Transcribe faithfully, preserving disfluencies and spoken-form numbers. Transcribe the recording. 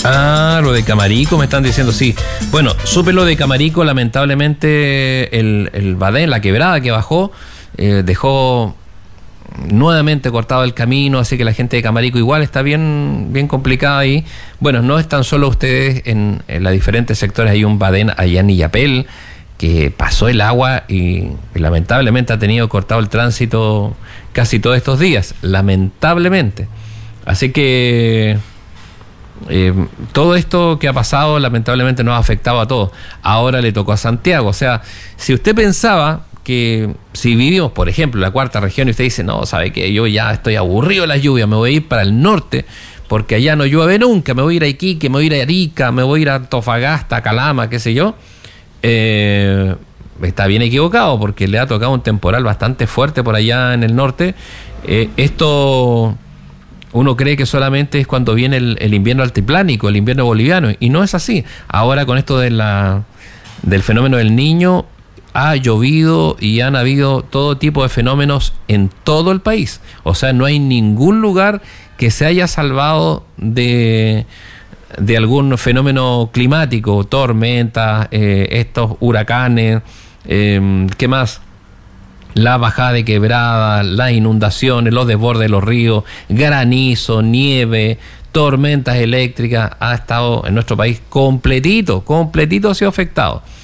Ah, lo de Camarico me están diciendo, sí. Bueno, supe lo de Camarico, lamentablemente el, el Badén, la quebrada que bajó, eh, dejó nuevamente cortado el camino, así que la gente de Camarico igual está bien, bien complicada ahí. Bueno, no están solo ustedes en, en los diferentes sectores, hay un Badén allá en Illapel, que pasó el agua y, y lamentablemente ha tenido cortado el tránsito casi todos estos días, lamentablemente. Así que eh, todo esto que ha pasado lamentablemente nos ha afectado a todos. Ahora le tocó a Santiago. O sea, si usted pensaba que si vivimos, por ejemplo, en la cuarta región y usted dice, no, sabe que yo ya estoy aburrido de las lluvias, me voy a ir para el norte porque allá no llueve nunca, me voy a ir a Iquique, me voy a ir a Arica, me voy a ir a Antofagasta, Calama, qué sé yo, eh, está bien equivocado porque le ha tocado un temporal bastante fuerte por allá en el norte. Eh, esto uno cree que solamente es cuando viene el, el invierno altiplánico, el invierno boliviano, y no es así. Ahora con esto de la, del fenómeno del Niño, ha llovido y han habido todo tipo de fenómenos en todo el país. O sea, no hay ningún lugar que se haya salvado de, de algún fenómeno climático, tormentas, eh, estos huracanes, eh, ¿qué más? La bajada de quebrada, las inundaciones, los desbordes de los ríos, granizo, nieve, tormentas eléctricas, ha estado en nuestro país completito, completito ha sido afectado.